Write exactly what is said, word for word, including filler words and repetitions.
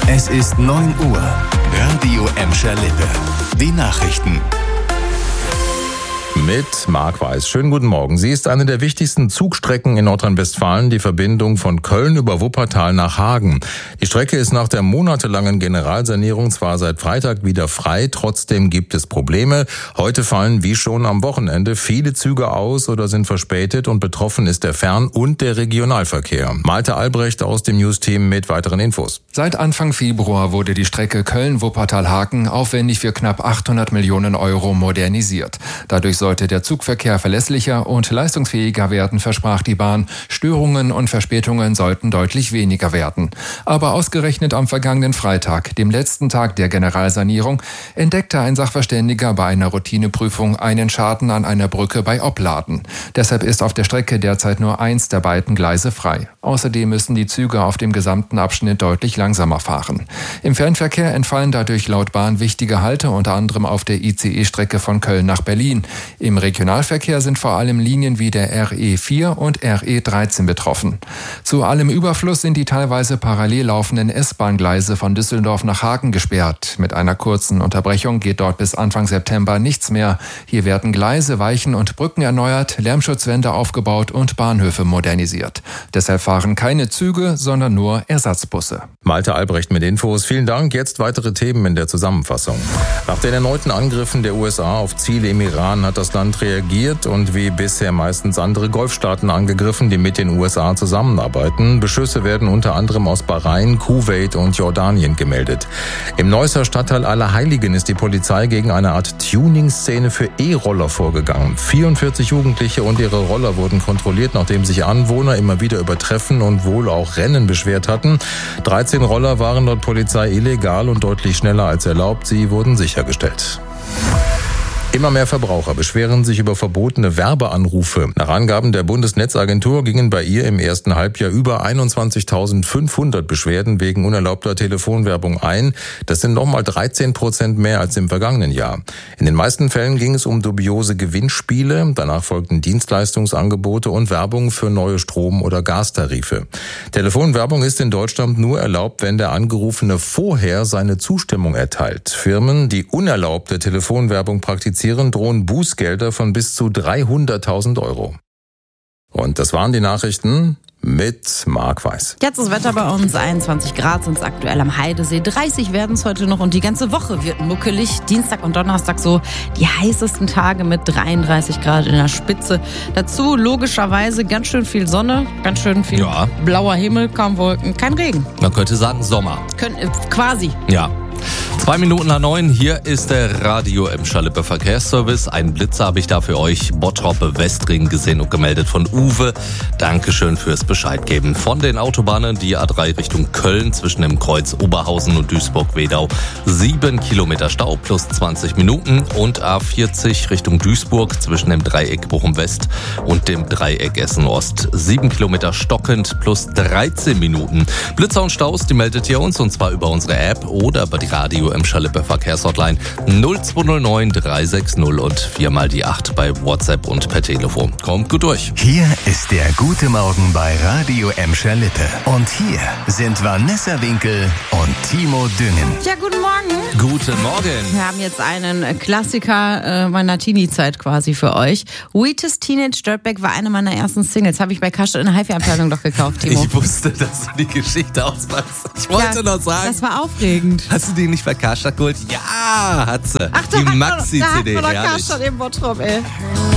Es ist neun Uhr. Radio Emscher Lippe. Die Nachrichten. Mit Marc Weiß. Schönen guten Morgen. Sie ist eine der wichtigsten Zugstrecken in Nordrhein-Westfalen, die Verbindung von Köln über Wuppertal nach Hagen. Die Strecke ist nach der monatelangen Generalsanierung zwar seit Freitag wieder frei, trotzdem gibt es Probleme. Heute fallen wie schon am Wochenende viele Züge aus oder sind verspätet und betroffen ist der Fern- und der Regionalverkehr. Malte Albrecht aus dem News-Team mit weiteren Infos. Seit Anfang Februar wurde die Strecke Köln-Wuppertal-Hagen aufwendig für knapp achthundert Millionen Euro modernisiert. Dadurch sollte der Zugverkehr verlässlicher und leistungsfähiger werden, versprach die Bahn. Störungen und Verspätungen sollten deutlich weniger werden. Aber ausgerechnet am vergangenen Freitag, dem letzten Tag der Generalsanierung, entdeckte ein Sachverständiger bei einer Routineprüfung einen Schaden an einer Brücke bei Opladen. Deshalb ist auf der Strecke derzeit nur eins der beiden Gleise frei. Außerdem müssen die Züge auf dem gesamten Abschnitt deutlich langsamer fahren. Im Fernverkehr entfallen dadurch laut Bahn wichtige Halte, unter anderem auf der I C E-Strecke von Köln nach Berlin. Im Regionalverkehr sind vor allem Linien wie der R E vier und R E dreizehn betroffen. Zu allem Überfluss sind die teilweise parallel laufenden S-Bahn-Gleise von Düsseldorf nach Hagen gesperrt. Mit einer kurzen Unterbrechung geht dort bis Anfang September nichts mehr. Hier werden Gleise, Weichen und Brücken erneuert, Lärmschutzwände aufgebaut und Bahnhöfe modernisiert. Deshalb fahren keine Züge, sondern nur Ersatzbusse. Malte Albrecht mit Infos. Vielen Dank. Jetzt weitere Themen in der Zusammenfassung. Nach den erneuten Angriffen der U S A auf Ziele im Iran hat das Land reagiert und wie bisher meistens andere Golfstaaten angegriffen, die mit den U S A zusammenarbeiten. Beschüsse werden unter anderem aus Bahrain, Kuwait und Jordanien gemeldet. Im Neusser Stadtteil Allerheiligen ist die Polizei gegen eine Art Tuning-Szene für E-Roller vorgegangen. vierundvierzig Jugendliche und ihre Roller wurden kontrolliert, nachdem sich Anwohner immer wieder über Treffen und wohl auch Rennen beschwert hatten. dreizehn Roller waren laut Polizei illegal und deutlich schneller als erlaubt. Sie wurden sichergestellt. Immer mehr Verbraucher beschweren sich über verbotene Werbeanrufe. Nach Angaben der Bundesnetzagentur gingen bei ihr im ersten Halbjahr über einundzwanzigtausendfünfhundert Beschwerden wegen unerlaubter Telefonwerbung ein. Das sind nochmal dreizehn Prozent mehr als im vergangenen Jahr. In den meisten Fällen ging es um dubiose Gewinnspiele. Danach folgten Dienstleistungsangebote und Werbung für neue Strom- oder Gastarife. Telefonwerbung ist in Deutschland nur erlaubt, wenn der Angerufene vorher seine Zustimmung erteilt. Firmen, die unerlaubte Telefonwerbung praktizieren, drohen Bußgelder von bis zu dreihunderttausend Euro. Und das waren die Nachrichten mit Marc Weiß. Jetzt das Wetter bei uns, einundzwanzig Grad sind es aktuell am Heidesee, dreißig werden es heute noch und die ganze Woche wird muckelig. Dienstag und Donnerstag so die heißesten Tage mit dreiunddreißig Grad in der Spitze. Dazu logischerweise ganz schön viel Sonne, ganz schön viel ja. blauer Himmel, kaum Wolken, kein Regen. Man könnte sagen Sommer. Könnt, äh, quasi. Ja. Zwei Minuten nach neun, hier ist der Radio Emscher Lippe Verkehrsservice. Einen Blitzer habe ich da für euch. Bottrop-Westring gesehen und gemeldet von Uwe. Dankeschön fürs Bescheid geben. Von den Autobahnen die A drei Richtung Köln zwischen dem Kreuz Oberhausen und Duisburg-Wedau. Sieben Kilometer Stau plus zwanzig Minuten. Und A vierzig Richtung Duisburg zwischen dem Dreieck Bochum-West und dem Dreieck Essen-Ost. Sieben Kilometer stockend plus dreizehn Minuten. Blitzer und Staus, die meldet ihr uns und zwar über unsere App oder über die Radio Emscher Lippe Verkehrshotline null zwei null neun drei sechs null und viermal die acht bei WhatsApp und per Telefon. Kommt gut durch. Hier ist der Gute Morgen bei Radio Emscher Lippe. Und hier sind Vanessa Winkel und Timo Düngen. Ja, guten Morgen. Guten Morgen. Wir haben jetzt einen Klassiker äh, meiner Teenie-Zeit quasi für euch. Wheatus Teenage Dirtbag war eine meiner ersten Singles. Habe ich bei Kasche in der Hi-Fi-Abteilung doch gekauft, Timo. Ich wusste, dass du die Geschichte auspackst. Ich wollte ja, noch sagen. Das war aufregend. Hast du die nicht bei Karstadt geholt? Ja, hat sie. Ach, da die hat Maxi-C D. Da hat man doch Karstadt im Bottrop, ey.